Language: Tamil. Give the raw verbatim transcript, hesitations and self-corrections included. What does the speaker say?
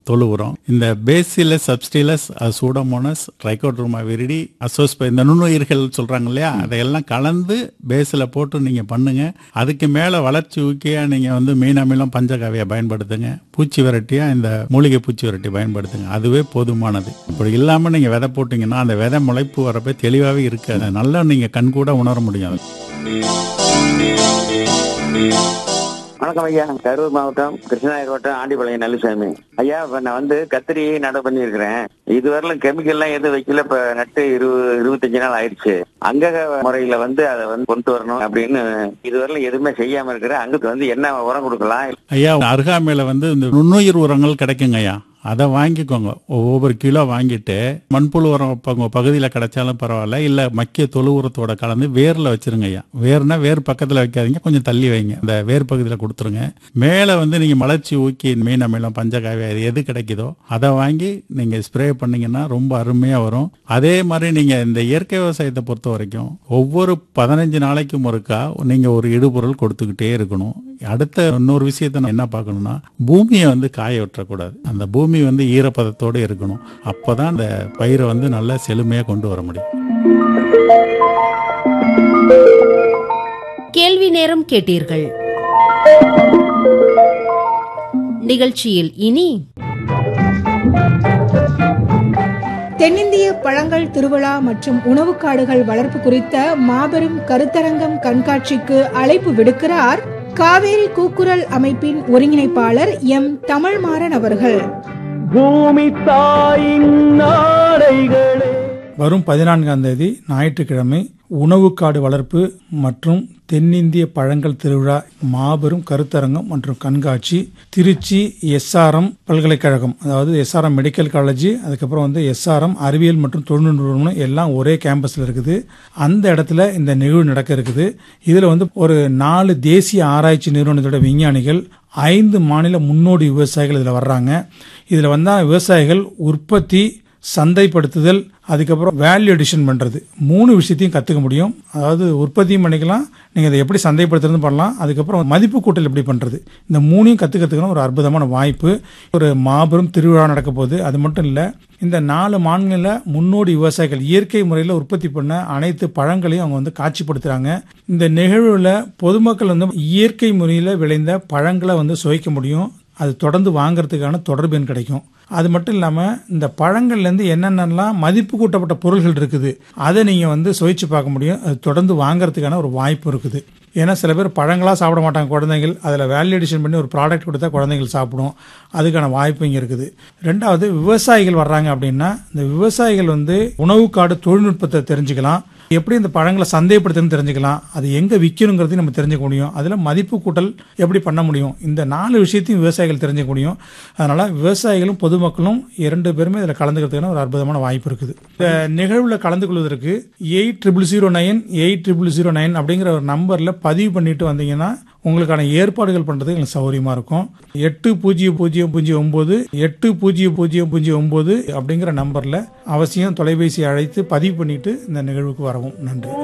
தொழு உரம். இந்த bacillus subtilis Pseudomonas trichoderma viride அசோஸ்பை இந்த நுண்ணுயிர்கள் சொல்றாங்க இல்லையா, அதையெல்லாம் கலந்து பேஸில் போட்டு நீங்க பண்ணுங்க. அதுக்கு மேல வளர்ச்சி ஊக்கியா நீங்க வந்து மீன் அமிலம் பஞ்சகாவியை பயன்படுத்துங்க. பூச்சி விரட்டியா இந்த மூலிகை பூச்சி விரட்டி பயன்படுத்துங்க. அதுவே போதுமானது. இப்படி இல்லாம நீங்க விதை போட்டீங்கன்னா அந்த விதை முளைப்பு வரப்ப தெளிவாகவே இருக்காது. நல்லா நீங்க கண் கூட உணர முடியும். வணக்கம் ஐயா. கரூர் மாவட்டம் கிருஷ்ணகிரி வட்டம் ஆண்டிபாளையம் நல்லுசாமி ஐயா. இப்ப நான் வந்து கத்திரி நட பண்ணியிருக்கிறேன். இதுவரையிலும் கெமிக்கல் எல்லாம் எதுவும் வைக்கல. இப்ப நட்டு இருபது இருபத்தஞ்சு நாள் ஆயிடுச்சு. அங்க முறையில வந்து அதை வந்து கொண்டு வரணும் அப்படின்னு இதுவரையிலும் எதுவுமே செய்யாம இருக்கிறேன். அங்க வந்து என்ன உரம் கொடுக்கலாம் ஐயா? அருகாமையில வந்து இந்த நுண்ணுயிர் உரங்கள் கிடைக்குங்க ஐயா. அதை வாங்கிக்கோங்க. ஒவ்வொரு கிலோ வாங்கிட்டு மண்புழு உரம் உங்க பகுதியில் கிடைச்சாலும் பரவாயில்ல, இல்லை மக்கிய தொழு உரத்தோட கலந்து வேரில் வச்சிருங்க ஐயா. வேர்னா வேர் பக்கத்தில் வைக்காதீங்க, கொஞ்சம் தள்ளி வைங்க. அந்த வேர் பகுதியில் கொடுத்துருங்க. மேலே வந்து நீங்கள் மலர்ச்சி ஊக்கி மீன் அமிலம் பஞ்சகாவி அது எது கிடைக்குதோ அதை வாங்கி நீங்கள் ஸ்ப்ரே பண்ணீங்கன்னா ரொம்ப அருமையாக வரும். அதே மாதிரி நீங்கள் இந்த இயற்கை விவசாயத்தை பொறுத்த வரைக்கும் ஒவ்வொரு பதினஞ்சு நாளைக்கும் ஒருக்கா நீங்கள் ஒரு இடுபொருள் கொடுத்துக்கிட்டே இருக்கணும். அடுத்த இன்னொரு விஷயத்த நான் என்ன பார்க்கணும்னா, பூமியை வந்து காய விட்டுறக்கூடாது. அந்த பூமி வந்து ஈரப்பதத்தோடு இருக்கணும். அப்பதான் அந்த பயிரை வந்து நல்ல செழுமையா கொண்டு வர முடியும். கேள்வி நேரம் கேட்டீர்கள். நிகழ்ச்சியில் இனி தென்னிந்திய பழங்கள் திருவிழா மற்றும் உணவு காடுகள் வளர்ப்பு குறித்த மாபெரும் கருத்தரங்கம் கண்காட்சிக்கு அழைப்பு விடுக்கிறார் காவேரி கூக்குரல் அமைப்பின் ஒருங்கிணைப்பாளர் எம் தமிழ்மாறன் அவர்கள். பூமி தாயின் நாடைகளே. வரும் பதினான்காம் தேதி ஞாயிற்றுக்கிழமை உணவு காடு வளர்ப்பு மற்றும் தென்னிந்திய பழங்கள் திருவிழா மாபெரும் கருத்தரங்கம் மற்றும் கண்காட்சி திருச்சி எஸ்ஆர்எம் பல்கலைக்கழகம், அதாவது எஸ்ஆர்எம் மெடிக்கல் காலேஜ், அதுக்கப்புறம் வந்து எஸ்ஆர்எம் அறிவியல் மற்றும் தொழில்நுட்ப நிறுவனம் எல்லாம் ஒரே கேம்பஸில் இருக்குது. அந்த இடத்துல இந்த நிகழ்வு நடக்க இருக்குது. இதில் வந்து ஒரு நாலு தேசிய ஆராய்ச்சி நிறுவனத்தோட விஞ்ஞானிகள், ஐந்து மாநில முன்னோடி விவசாயிகள் இதில் வர்றாங்க. இதில் வந்தால் விவசாயிகள் உற்பத்தி, சந்தைப்படுத்துதல், அதுக்கப்புறம் வேல்யூ அடிஷன் பண்ணுறது, மூணு விஷயத்தையும் கற்றுக்க முடியும். அதாவது உற்பத்தியும் பண்ணிக்கலாம், நீங்கள் அதை எப்படி சந்தைப்படுத்துறது பண்ணலாம், அதுக்கப்புறம் மதிப்பு கூட்டல் எப்படி பண்ணுறது, இந்த மூணையும் கற்றுக்கிறதுக்கான ஒரு அற்புதமான வாய்ப்பு. ஒரு மாபெரும் திருவிழா நடக்க போகுது. அது மட்டும் இல்லை, இந்த நாலு மாநில முன்னோடி விவசாயிகள் இயற்கை முறையில் உற்பத்தி பண்ண அனைத்து பழங்களையும் அவங்க வந்து காட்சிப்படுத்துகிறாங்க. இந்த நிகழ்வில் பொதுமக்கள் வந்து இயற்கை முறையில் விளைந்த பழங்களை வந்து சுவைக்க முடியும். அது தொடர்ந்து வாங்கிறதுக்கான தொடர்பு எண் கிடைக்கும். அது மட்டும் இல்லாமல் இந்த பழங்கள்லேருந்து என்னென்னலாம் மதிப்பு கூட்டப்பட்ட பொருள்கள் இருக்குது அதை நீங்கள் வந்து சுவைச்சு பார்க்க முடியும். அது தொடர்ந்து வாங்கிறதுக்கான ஒரு வாய்ப்பு இருக்குது. ஏன்னா சில பேர் பழங்களாக சாப்பிட மாட்டாங்க குழந்தைகள். அதில் வேல்யூ அடிஷன் பண்ணி ஒரு ப்ராடக்ட் கொடுத்தா குழந்தைகள் சாப்பிடும். அதுக்கான வாய்ப்பு இங்கே இருக்குது. ரெண்டாவது, விவசாயிகள் வர்றாங்க அப்படின்னா இந்த விவசாயிகள் வந்து உணவு காடு தொழில்நுட்பத்தை தெரிஞ்சுக்கலாம். எப்படி இந்த பழங்களை சந்தைப்படுத்துன்னு தெரிஞ்சுக்கலாம். அது எங்கே விற்கணுங்கிறதையும் நம்ம தெரிஞ்சுக்க முடியும். அதில் மதிப்பு கூட்டல் எப்படி பண்ண முடியும், இந்த நாலு விஷயத்தையும் விவசாயிகள் தெரிஞ்சுக்க முடியும். அதனால் விவசாயிகளும் பொதுமக்களும் இரண்டு பேருமே இதில் கலந்துக்கிறதுக்கான ஒரு அற்புதமான வாய்ப்பு இருக்குது. இந்த நிகழ்வில் கலந்து கொள்வதற்கு eight triple zero nine eight triple zero nine அப்படிங்கிற ஒரு நம்பரில் பதிவு பண்ணிட்டு வந்தீங்கன்னா உங்களுக்கான ஏற்பாடுகள் பண்ணுறதுக்கு எங்களுக்கு சௌகரியமாக இருக்கும். எட்டு பூஜ்ஜியம் பூஜ்ஜியம் பூஜ்ஜியம் ஒம்பது எட்டு பூஜ்ஜியம் பூஜ்ஜியம் பூஜ்ஜியம் ஒம்பது அப்படிங்கிற நம்பரில் அவசியம் தொலைபேசி அழைத்து பதிவு பண்ணிட்டு இந்த நிகழ்வுக்கு வரவும். நன்றி.